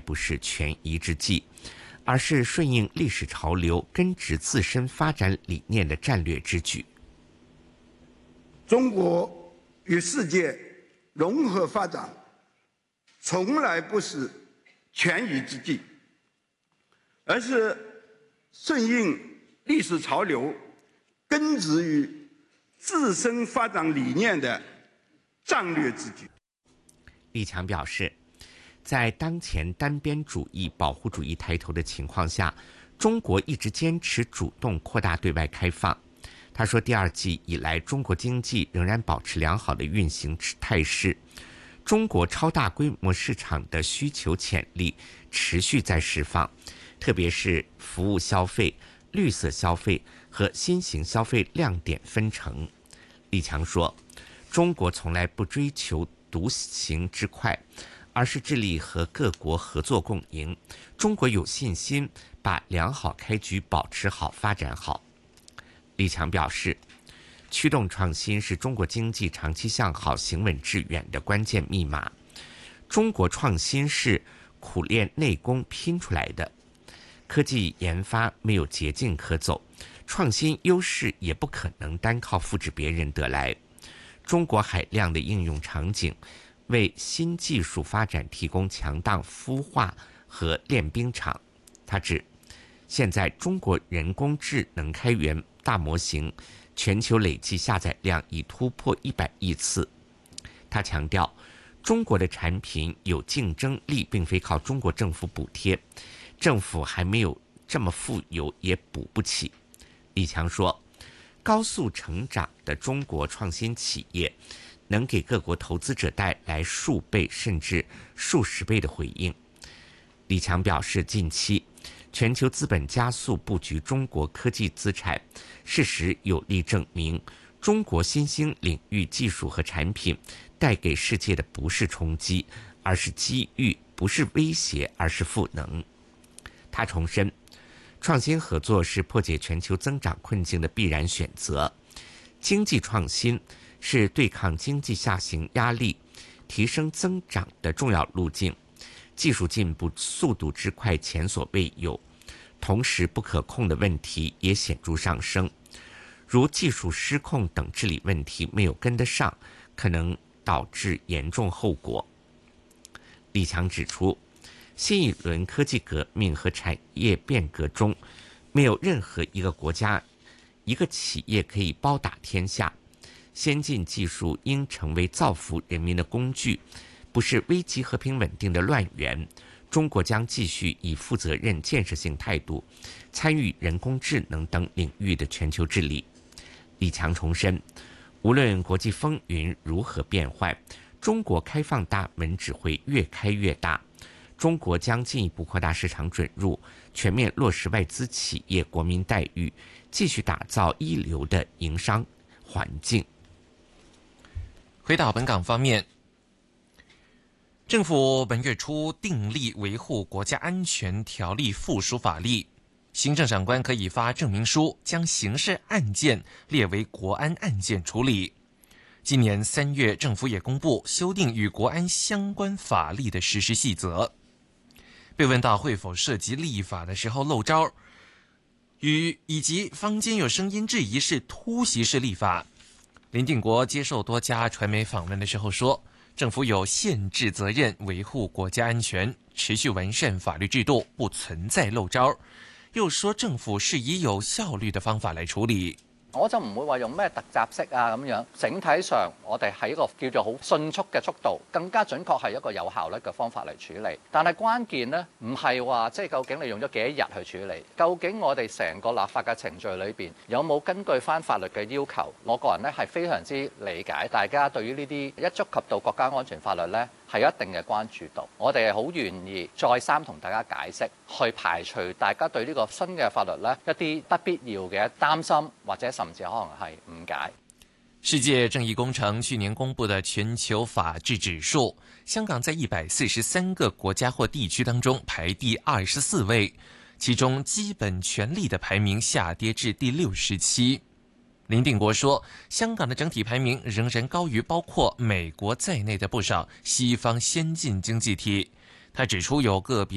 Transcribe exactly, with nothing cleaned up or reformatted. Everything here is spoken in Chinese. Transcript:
不是权宜之计，而是顺应历史潮流、根植自身发展理念的战略之举。 中国与世界融合发展，从来不是权宜之计，而是顺应历史潮流、根植于自身发展理念的战略之举。 李强表示，在当前单边主义、保护主义抬头的情况下，中国一直坚持主动扩大对外开放。他说，第二季以来，中国经济仍然保持良好的运行态势，中国超大规模市场的需求潜力持续在释放，特别是服务消费、绿色消费和新型消费亮点纷呈。李强说，中国从来不追求独行之快，而是致力和各国合作共赢。中国有信心把良好开局保持好、发展好。李强表示，驱动创新是中国经济长期向好、行稳致远的关键密码。中国创新是苦练内功拼出来的，科技研发没有捷径可走，创新优势也不可能单靠复制别人得来。中国海量的应用场景为新技术发展提供强大孵化和练兵场。他指，现在中国人工智能开源大模型全球累计下载量已突破一百亿次。他强调，中国的产品有竞争力并非靠中国政府补贴，政府还没有这么富有也补不起。李强说，高速成长的中国创新企业能给各国投资者带来数倍甚至数十倍的回应。李强表示，近期全球资本加速布局中国科技资产，事实有力证明，中国新兴领域技术和产品带给世界的不是冲击，而是机遇；不是威胁，而是赋能。他重申，创新合作是破解全球增长困境的必然选择，经济创新是对抗经济下行压力、提升增长的重要路径。技术进步速度之快前所未有，同时不可控的问题也显著上升，如技术失控等治理问题没有跟得上，可能导致严重后果。李强指出，新一轮科技革命和产业变革中，没有任何一个国家、一个企业可以包打天下。先进技术应成为造福人民的工具，不是危机和平稳定的乱源。中国将继续以负责任、建设性态度参与人工智能等领域的全球治理。李强重申，无论国际风云如何变幻，中国开放大门只会越开越大。中国将进一步扩大市场准入，全面落实外资企业国民待遇，继续打造一流的营商环境。 回到本港方面，政府本月初订立维护国家安全条例附属法例，行政长官可以发证明书，将刑事案件列为国安案件处理。今年三月，政府也公布修订与国安相关法律的实施细则。被问到会否涉及立法的时候漏招，与以及坊间有声音质疑是突袭式立法，林定国接受多家传媒访问的时候说，政府有宪制责任维护国家安全，持续完善法律制度，不存在漏招。又說政府是以有效率的方法嚟處理。 我就唔會話用咩突襲式啊咁樣，整體上我哋係一個叫做好迅速嘅速度，更加準確係一個有效率嘅方法嚟處理。但係關鍵呢，唔係話即係究竟你用咗幾多日去處理，究竟我哋成個立法嘅程序裏邊有冇根據翻法律嘅要求？我個人呢係非常之理解大家對於呢啲一觸及到國家安全法律呢係有一定嘅關注度。我哋係好願意再三同大家解釋，去排除大家對呢個新嘅法律呢一啲不必要嘅擔心，或者甚至可能係誤解。 世界正義工程去年公布的全球法治指數，香港在一百四十三個國家或地區當中排第二十四位，其中基本權利的排名下跌至第六十七。林定國說，香港的整體排名仍然高於包括美國在內的不少西方先進經濟體。他指出有個別